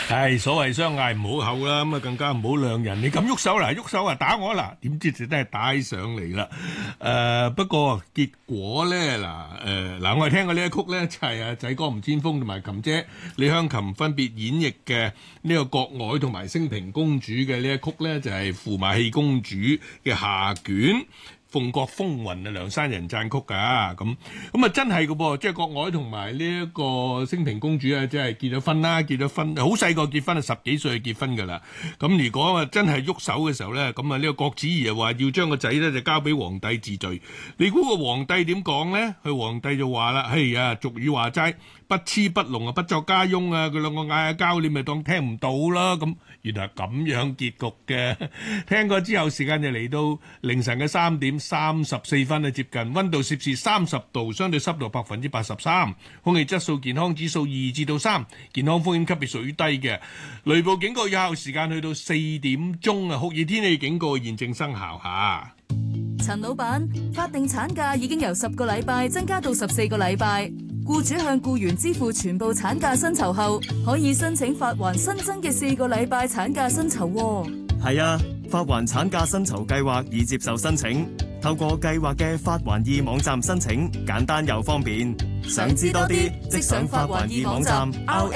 係所謂相嗌唔好口啦，咁啊更加唔好亮人。你咁喐手啦，喐手啊打我啦，點知就真係打起上嚟啦。不過結果咧嗱，我哋聽過呢一曲咧，就係阿仔哥吳千峰同埋琴姐李香琴分別演繹嘅呢個國外同埋升平公主嘅呢一曲咧，就係駙馬戲公主嘅下卷。鳳閣風雲啊，梁山人讚曲㗎，咁啊真係㗎噃，即係國外同埋呢一個升平公主啊，即係結咗婚啦，好細個結婚啊，10幾歲就結婚㗎啦。咁如果啊真係喐手嘅時候咧，咁啊呢個郭子儀又話要將個仔咧就交俾皇帝治罪。你估個皇帝點講咧？佢皇帝就話啦：哎呀，俗語話齋，不雌不聾啊，不作家翁啊，佢兩個嗌下交，你咪當聽唔到啦。咁原來係咁樣結局嘅。聽過之後，時間就嚟到凌晨嘅3:34啊，接近，溫度攝氏30度，相對濕度83%，空氣質素健康指數2至3，健康風險級別屬於低嘅。雷暴警告有效時間去到4點鐘啊，酷熱天氣警告現正生效嚇。 陳老闆，法定產假已經由10個禮拜增加到14個禮拜，僱主向僱員支付全部產假薪酬後，可以申請發還新增嘅4個禮拜產假薪酬喎。 係啊，發還產假薪酬計劃已接受申請，透過計劃嘅發還易網站申請，簡單又方便。想知多啲，即上發還易網站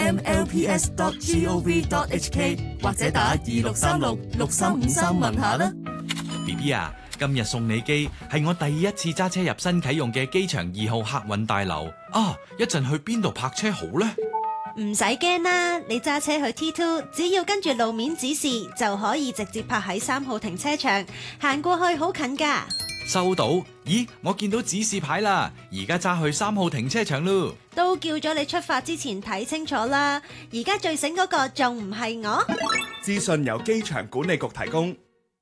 rmlps.gov.hk 或者打26366353問下啦。 BB 啊，今日送你機係我第一次揸車入新啟用嘅機場2號客運大樓啊！一陣去邊度泊車好呢？ 唔使驚啦，你揸車去 T2，只要跟住路面指示就可以直接泊喺3號停車場，行過去好近噶。 收到？咦，我見到指示牌啦，而家揸去3號停車場咯。 都叫咗你出發之前睇清楚啦，而家最醒嗰個仲唔係我？ 資訊由機場管理局提供。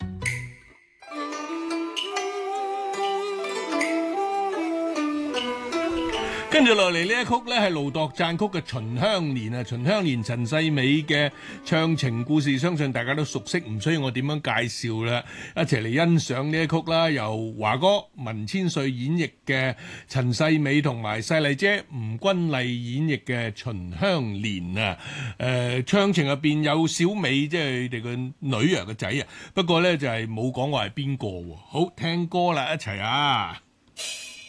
跟住落嚟呢一曲咧係盧鐸讚曲嘅《秦香蓮》啊，《秦香蓮》陳世美嘅唱情故事，相信大家都熟悉，唔需要我點樣介紹啦。一齊嚟欣賞呢一曲啦，由華哥文千歲演繹嘅陳世美同埋細麗姐吳君麗演繹嘅《秦香蓮》啊。唱情入邊有小美，即係佢哋個女啊個仔啊，不過咧就係冇講話係邊個喎。好，聽歌啦，一齊啊！